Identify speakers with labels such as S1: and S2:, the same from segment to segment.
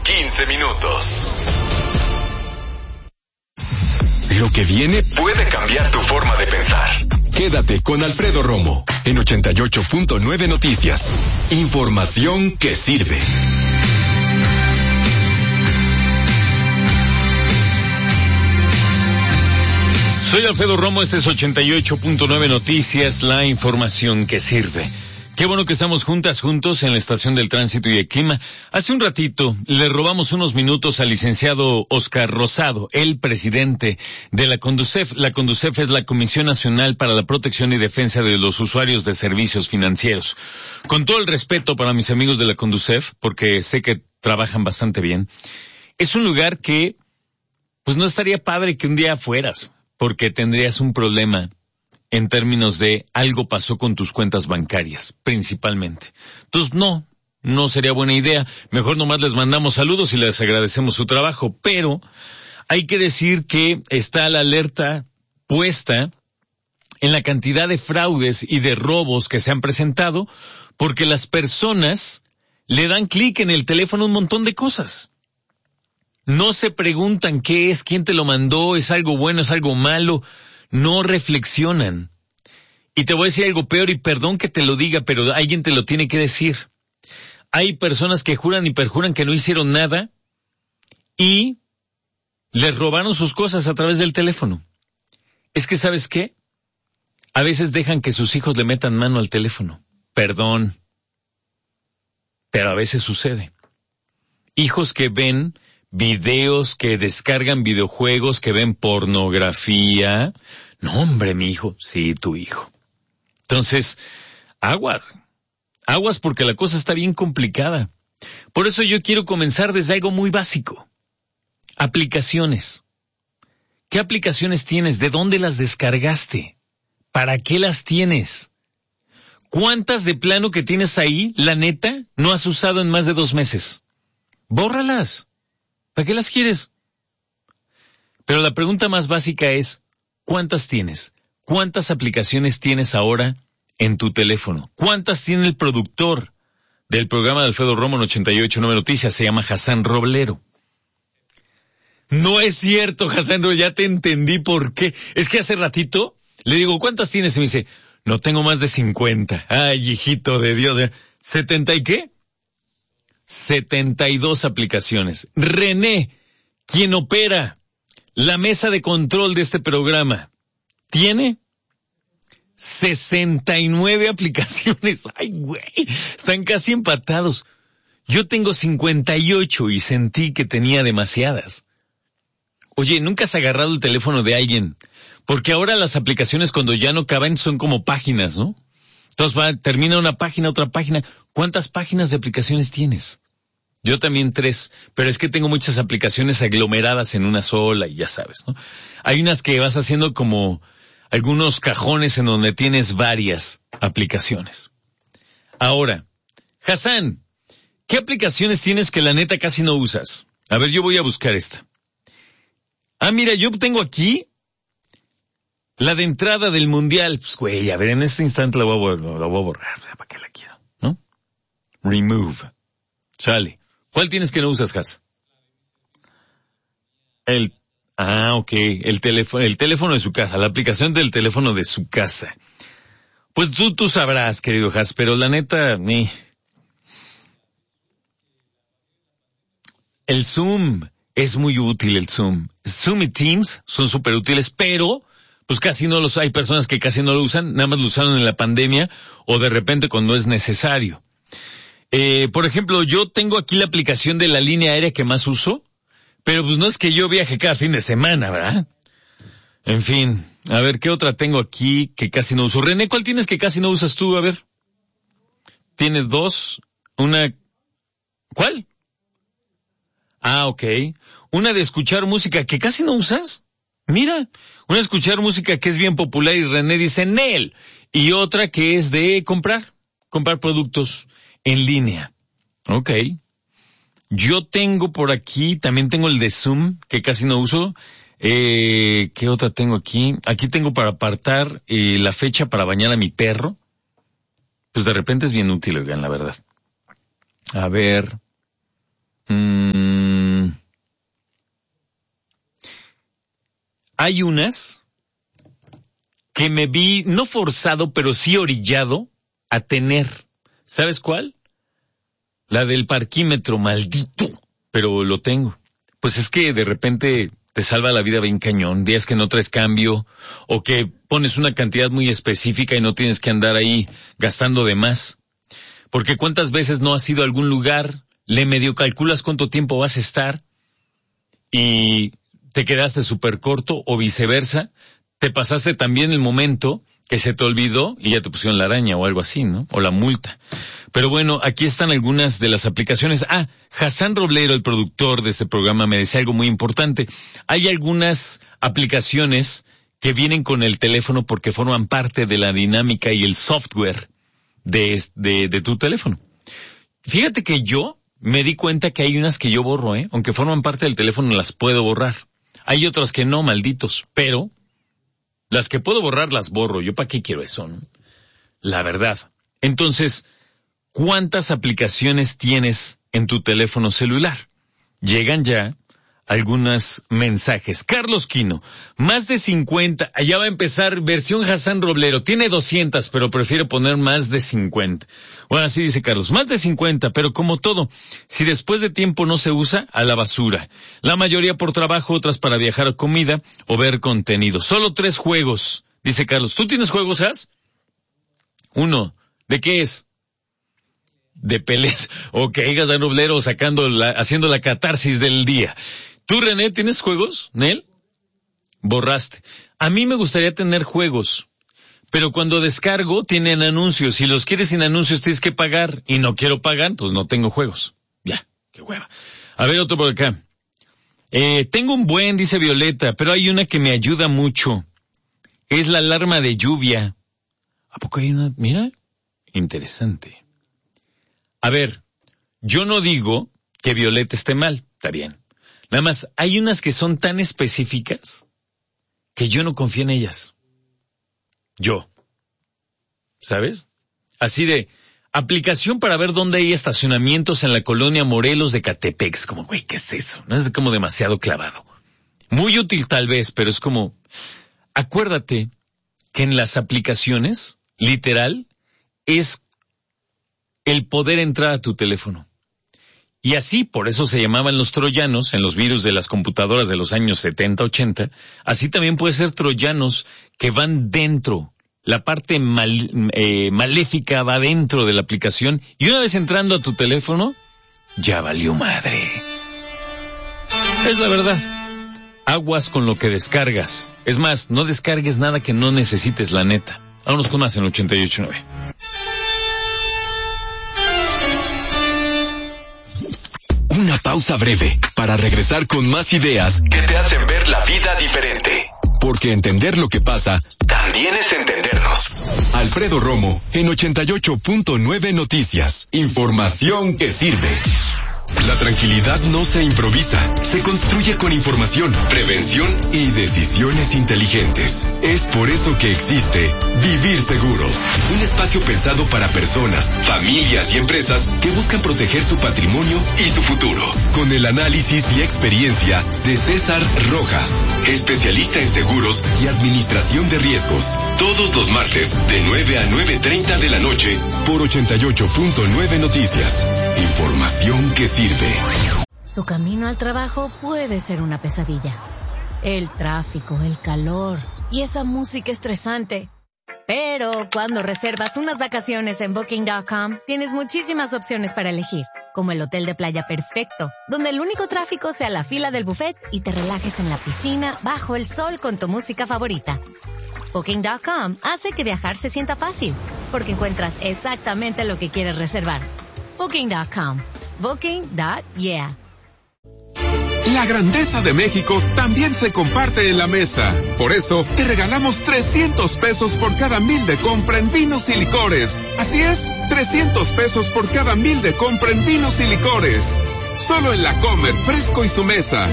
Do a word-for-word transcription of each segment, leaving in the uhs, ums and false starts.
S1: quince minutos. Lo que viene puede cambiar tu forma de pensar. Quédate con Alfredo Romo en ochenta y ocho punto nueve Noticias. Información que sirve.
S2: Soy Alfredo Romo, este es ochenta y ocho punto nueve Noticias, la información que sirve. Qué bueno que estamos juntas, juntos en la estación del tránsito y el clima. Hace un ratito le robamos unos minutos al licenciado Oscar Rosado, el presidente de la CONDUCEF. La CONDUCEF es la Comisión Nacional para la Protección y Defensa de los Usuarios de Servicios Financieros. Con todo el respeto para mis amigos de la CONDUCEF, porque sé que trabajan bastante bien, es un lugar que, pues no estaría padre que un día fueras, porque tendrías un problema en términos de algo pasó con tus cuentas bancarias, principalmente. Entonces, no, no sería buena idea. Mejor nomás les mandamos saludos y les agradecemos su trabajo. Pero hay que decir que está la alerta puesta en la cantidad de fraudes y de robos que se han presentado, porque las personas le dan clic en el teléfono a un montón de cosas. No se preguntan qué es, quién te lo mandó, es algo bueno, es algo malo. No reflexionan. Y te voy a decir algo peor, y perdón que te lo diga, pero alguien te lo tiene que decir. Hay personas que juran y perjuran que no hicieron nada y les robaron sus cosas a través del teléfono. Es que, ¿sabes qué? A veces dejan que sus hijos le metan mano al teléfono. Perdón. Pero a veces sucede. Hijos que ven videos, que descargan videojuegos, que ven pornografía. No, hombre, mi hijo. Sí, tu hijo. Entonces, aguas. Aguas porque la cosa está bien complicada. Por eso yo quiero comenzar desde algo muy básico. Aplicaciones. ¿Qué aplicaciones tienes? ¿De dónde las descargaste? ¿Para qué las tienes? ¿Cuántas de plano que tienes ahí, la neta, no has usado en más de dos meses? Bórralas. ¿Para qué las quieres? Pero la pregunta más básica es, ¿cuántas tienes? ¿Cuántas aplicaciones tienes ahora en tu teléfono? ¿Cuántas tiene el productor del programa de Alfredo Romo en ochenta y ocho punto nueve Noticias? Se llama Hassan Roblero. No es cierto, Hassan, no, ya te entendí por qué. Es que hace ratito le digo, ¿cuántas tienes? Y me dice, no tengo más de cincuenta. Ay, hijito de Dios. ¿setenta y qué? setenta y dos aplicaciones. René, quien opera la mesa de control de este programa, tiene sesenta y nueve aplicaciones. Ay, güey, están casi empatados. Yo tengo cincuenta y ocho y sentí que tenía demasiadas. Oye, ¿nunca has agarrado el teléfono de alguien? Porque ahora las aplicaciones cuando ya no caben son como páginas, ¿no? Entonces va, termina una página, otra página. ¿Cuántas páginas de aplicaciones tienes? Yo también tres, pero es que tengo muchas aplicaciones aglomeradas en una sola y ya sabes, ¿no? Hay unas que vas haciendo como algunos cajones en donde tienes varias aplicaciones. Ahora, Hassan, ¿qué aplicaciones tienes que la neta casi no usas? A ver, yo voy a buscar esta. Ah, mira, yo tengo aquí la de entrada del Mundial. Pues, güey, a ver, en este instante la voy a, la voy a borrar. ¿Para qué la quiero? ¿No? Remove. Sale. ¿Cuál tienes que no usas, Has? El, ah, ok, el teléfono, el teléfono de su casa, la aplicación del teléfono de su casa. Pues tú, tú sabrás, querido Has, pero la neta, ni. El Zoom, es muy útil el Zoom. Zoom y Teams son súper útiles, pero pues casi no los hay personas que casi no lo usan, nada más lo usaron en la pandemia o de repente cuando es necesario. Eh, por ejemplo, yo tengo aquí la aplicación de la línea aérea que más uso, pero pues no es que yo viaje cada fin de semana, ¿verdad? En fin, a ver, ¿qué otra tengo aquí que casi no uso? René, ¿cuál tienes que casi no usas tú? A ver. Tienes dos, una... ¿Cuál? Ah, ok. Una de escuchar música que casi no usas. Mira, una de escuchar música que es bien popular y René dice Nel. Y otra que es de comprar, comprar productos en línea. Ok. Yo tengo por aquí, también tengo el de Zoom, que casi no uso. Eh, ¿qué otra tengo aquí? Aquí tengo para apartar eh, la fecha para bañar a mi perro. Pues de repente es bien útil, oigan, la verdad. A ver. Mmm. hay unas que me vi, no forzado, pero sí orillado a tener. ¿Sabes cuál? La del parquímetro, maldito. Pero lo tengo. Pues es que de repente te salva la vida bien cañón. Días que no traes cambio, o que pones una cantidad muy específica y no tienes que andar ahí gastando de más. Porque cuántas veces no has ido a algún lugar, le medio calculas cuánto tiempo vas a estar y te quedaste súper corto, o viceversa. Te pasaste también el momento que se te olvidó y ya te pusieron la araña o algo así, ¿no? O la multa. Pero bueno, aquí están algunas de las aplicaciones. Ah, Hassan Roblero, el productor de este programa, me decía algo muy importante. Hay algunas aplicaciones que vienen con el teléfono porque forman parte de la dinámica y el software de, de, de tu teléfono. Fíjate que yo me di cuenta que hay unas que yo borro, ¿eh? Aunque forman parte del teléfono, las puedo borrar. Hay otras que no, malditos, pero las que puedo borrar las borro. ¿Yo para qué quiero eso, no? La verdad. Entonces, ¿cuántas aplicaciones tienes en tu teléfono celular? Llegan ya algunos mensajes. Carlos Quino, más de cincuenta. Allá va a empezar versión Hassan Roblero. Tiene doscientas, pero prefiero poner más de cincuenta. Bueno, así dice Carlos, más de cincuenta, pero como todo, si después de tiempo no se usa, a la basura. La mayoría por trabajo, otras para viajar o comida o ver contenido. Solo tres juegos, dice Carlos. ¿Tú tienes juegos, Has? Uno. ¿De qué es? De peleas. Ok, Hassan Roblero sacando la, haciendo la catarsis del día. ¿Tú, René, tienes juegos, Nel? Borraste. A mí me gustaría tener juegos, pero cuando descargo tienen anuncios. Si los quieres sin anuncios tienes que pagar, y no quiero pagar, pues no tengo juegos. Ya, qué hueva. A ver, otro por acá. Eh, tengo un buen, dice Violeta, pero hay una que me ayuda mucho. Es la alarma de lluvia. ¿A poco hay una? Mira, interesante. A ver, yo no digo que Violeta esté mal, está bien. Nada más, hay unas que son tan específicas que yo no confío en ellas. Yo. ¿Sabes? Así de, aplicación para ver dónde hay estacionamientos en la colonia Morelos de Catepec. Es como, güey, ¿qué es eso? No es como demasiado clavado. Muy útil tal vez, pero es como, acuérdate que en las aplicaciones, literal, es el poder entrar a tu teléfono. Y así, por eso se llamaban los troyanos en los virus de las computadoras de los años setenta, ochenta. Así también puede ser troyanos que van dentro. La parte mal, eh, maléfica va dentro de la aplicación y una vez entrando a tu teléfono, ya valió madre. Es la verdad. Aguas con lo que descargas. Es más, no descargues nada que no necesites, la neta. Vámonos con más en ochenta y ocho punto nueve.
S1: Una pausa breve para regresar con más ideas que te hacen ver la vida diferente. Porque entender lo que pasa también es entendernos. Alfredo Romo en ochenta y ocho punto nueve Noticias. Información que sirve. La tranquilidad no se improvisa, se construye con información, prevención y decisiones inteligentes. Es por eso que existe Vivir Seguros, un espacio pensado para personas, familias y empresas que buscan proteger su patrimonio y su futuro. Con el análisis y experiencia de César Rojas, especialista en seguros y administración de riesgos. Todos los martes de nueve a nueve treinta de la noche por ochenta y ocho punto nueve Noticias. Información que sirve.
S3: Tu camino al trabajo puede ser una pesadilla. El tráfico, el calor y esa música estresante. Pero cuando reservas unas vacaciones en Booking punto com, tienes muchísimas opciones para elegir, como el hotel de playa perfecto, donde el único tráfico sea la fila del buffet y te relajes en la piscina bajo el sol con tu música favorita. Booking punto com hace que viajar se sienta fácil, porque encuentras exactamente lo que quieres reservar. Booking punto com. Booking. Yeah.
S4: La grandeza de México también se comparte en la mesa. Por eso, te regalamos trescientos pesos por cada mil de compra en vinos y licores. Así es, trescientos pesos por cada mil de compra en vinos y licores. Solo en La Comer, Fresco y Su Mesa.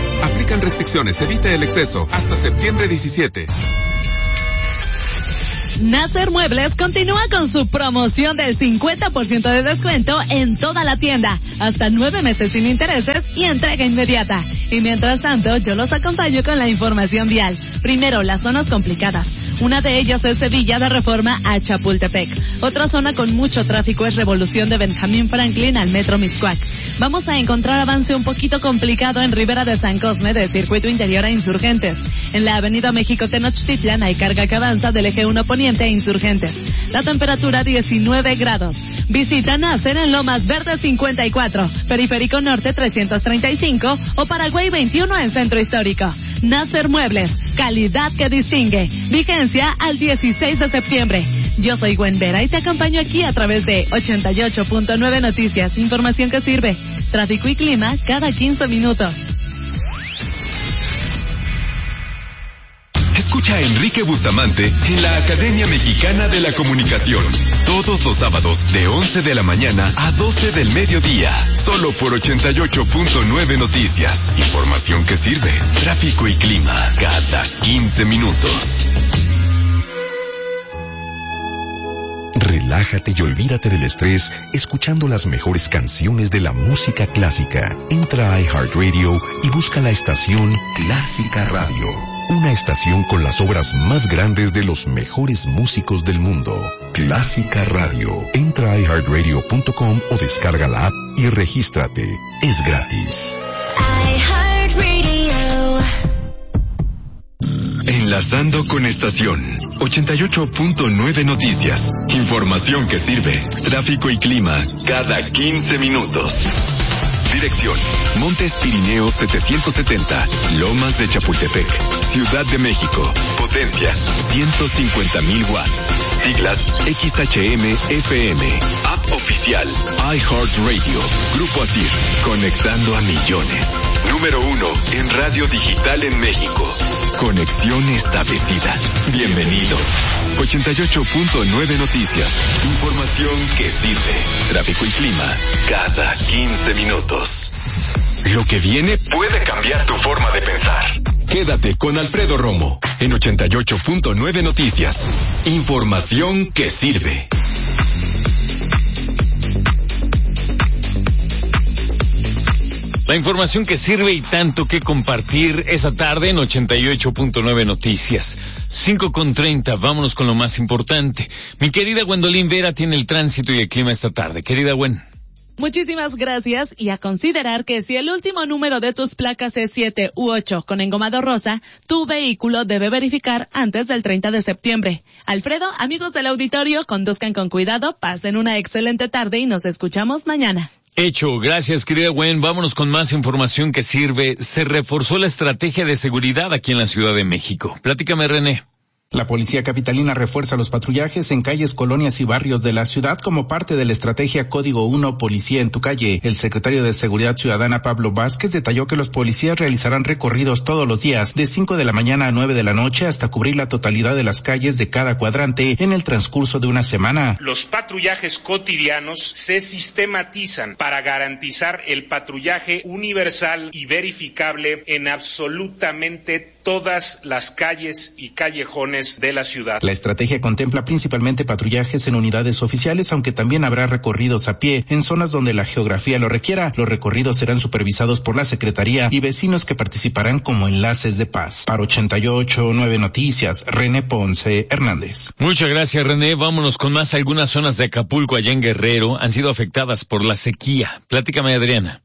S4: Aplican restricciones, evita el exceso. Hasta septiembre diecisiete.
S5: Nasser Muebles continúa con su promoción del cincuenta por ciento de descuento en toda la tienda, hasta nueve meses sin intereses y entrega inmediata. Y mientras tanto, yo los acompaño con la información vial. Primero, las zonas complicadas. Una de ellas es Sevilla de Reforma a Chapultepec. Otra zona con mucho tráfico es Revolución de Benjamín Franklin al Metro Mixcoac. Vamos a encontrar avance un poquito complicado en Ribera de San Cosme de Circuito Interior a Insurgentes. En la Avenida México Tenochtitlan hay carga que avanza del eje uno Poniente a Insurgentes. La temperatura diecinueve grados. Visita Nasser en Lomas Verdes cincuenta y cuatro, Periférico Norte trescientos treinta y cinco o Paraguay veintiuno en Centro Histórico. Nasser Muebles, calidad que distingue. Vigencia al dieciséis de septiembre. Yo soy Gwen Vera y te acompaño aquí a través de ochenta y ocho punto nueve Noticias. Información que sirve. Tráfico y clima cada quince minutos.
S1: Escucha a Enrique Bustamante en la Academia Mexicana de la Comunicación. Todos los sábados de once de la mañana a doce del mediodía. Solo por ochenta y ocho punto nueve Noticias. Información que sirve. Tráfico y clima cada quince minutos.
S6: Relájate y olvídate del estrés escuchando las mejores canciones de la música clásica. Entra a iHeartRadio y busca la estación Clásica Radio. Una estación con las obras más grandes de los mejores músicos del mundo. Clásica Radio. Entra a i heart radio punto com o descarga la app y regístrate. Es gratis.
S1: iHeartRadio. Enlazando con estación ochenta y ocho punto nueve Noticias. Información que sirve. Tráfico y clima cada quince minutos. Dirección: Montes Pirineos setecientos setenta, Lomas de Chapultepec, Ciudad de México. Potencia: ciento cincuenta mil watts. Siglas: X H M F M. App oficial: iHeartRadio. Grupo Asir, conectando a millones. Número uno en radio digital en México. Conexión establecida. Bienvenidos. ochenta y ocho punto nueve Noticias. Información que sirve. Tráfico y clima cada quince minutos. Lo que viene puede cambiar tu forma de pensar. Quédate con Alfredo Romo en ochenta y ocho punto nueve Noticias. Información que sirve.
S2: La información que sirve y tanto que compartir esa tarde en ochenta y ocho punto nueve Noticias. cinco con treinta, vámonos con lo más importante. Mi querida Gwendolyn Vera tiene el tránsito y el clima esta tarde. Querida Gwen.
S5: Muchísimas gracias, y a considerar que si el último número de tus placas es siete u ocho con engomado rosa, tu vehículo debe verificar antes del treinta de septiembre. Alfredo, amigos del auditorio, conduzcan con cuidado, pasen una excelente tarde y nos escuchamos mañana.
S2: Hecho, gracias querida Gwen. Vámonos con más información que sirve. Se reforzó la estrategia de seguridad aquí en la Ciudad de México. Platícame, René.
S7: La policía capitalina refuerza los patrullajes en calles, colonias y barrios de la ciudad como parte de la estrategia Código uno Policía en tu calle. El secretario de Seguridad Ciudadana, Pablo Vázquez, detalló que los policías realizarán recorridos todos los días de cinco de la mañana a nueve de la noche hasta cubrir la totalidad de las calles de cada cuadrante en el transcurso de una semana.
S8: Los patrullajes cotidianos se sistematizan para garantizar el patrullaje universal y verificable en absolutamente todas las calles y callejones de la ciudad.
S7: La estrategia contempla principalmente patrullajes en unidades oficiales, aunque también habrá recorridos a pie en zonas donde la geografía lo requiera. Los recorridos serán supervisados por la Secretaría y vecinos que participarán como enlaces de paz. Para ochenta y ocho punto nueve Noticias, René Ponce Hernández.
S2: Muchas gracias, René. Vámonos con más. Algunas zonas de Acapulco, allá en Guerrero, han sido afectadas por la sequía. Platícame, Adriana.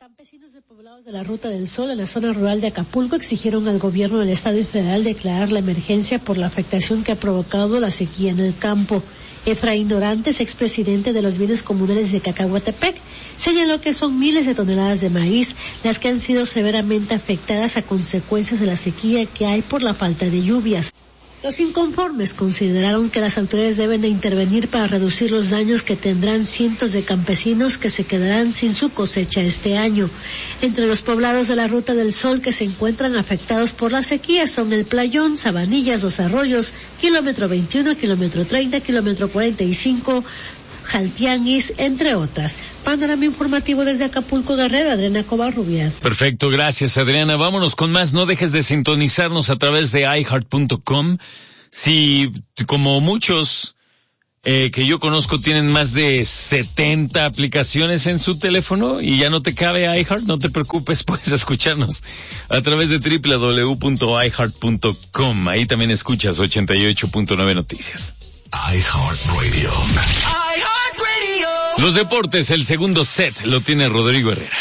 S9: De la Ruta del Sol en la zona rural de Acapulco exigieron al gobierno del estado y federal declarar la emergencia por la afectación que ha provocado la sequía en el campo. Efraín Dorantes, expresidente de los bienes comunales de Cacahuatepec, señaló que son miles de toneladas de maíz las que han sido severamente afectadas a consecuencias de la sequía que hay por la falta de lluvias. Los inconformes consideraron que las autoridades deben de intervenir para reducir los daños que tendrán cientos de campesinos que se quedarán sin su cosecha este año. Entre los poblados de la Ruta del Sol que se encuentran afectados por la sequía son El Playón, Sabanillas, Los Arroyos, kilómetro veintiuno, kilómetro treinta, kilómetro cuarenta y cinco, Jaltianguis, entre otras. Panorama informativo desde Acapulco, Guerrero, Adriana Covarrubias.
S2: Perfecto, gracias Adriana. Vámonos con más. No dejes de sintonizarnos a través de i heart punto com. Si, como muchos eh, que yo conozco tienen más de setenta aplicaciones en su teléfono y ya no te cabe iHeart, no te preocupes, puedes escucharnos a través de doble u doble u doble u punto i heart punto com. Ahí también escuchas ochenta y ocho punto nueve Noticias.
S6: iHeartRadio.
S2: iHeartRadio. Los deportes, el segundo set lo tiene Rodrigo Herrera.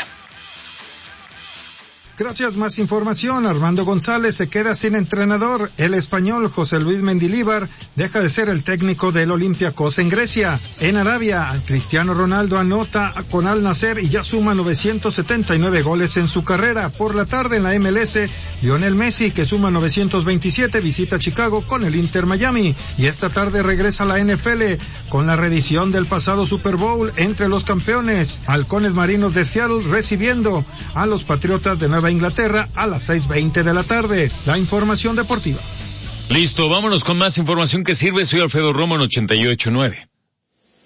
S10: Gracias, más información. Armando González se queda sin entrenador. El español José Luis Mendilíbar deja de ser el técnico del Olympiacos en Grecia. En Arabia, Cristiano Ronaldo anota con Al Nassr y ya suma novecientos setenta y nueve goles en su carrera. Por la tarde en la M L S, Lionel Messi, que suma novecientos veintisiete, visita Chicago con el Inter Miami. Y esta tarde regresa a la N F L con la reedición del pasado Super Bowl entre los campeones. Halcones Marinos de Seattle recibiendo a los Patriotas de Nueva Inglaterra a las seis veinte de la tarde. La información deportiva.
S2: Listo, vámonos con más información que sirve. Soy Alfredo Romo en ochenta y ocho punto nueve.